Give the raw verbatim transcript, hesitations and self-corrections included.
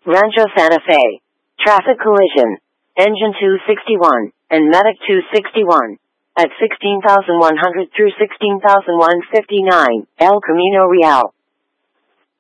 Rancho Santa Fe. Traffic collision. Engine two sixty-one and Medic two sixty-one. At sixteen thousand one hundred through sixteen thousand one hundred fifty-nine, El Camino Real.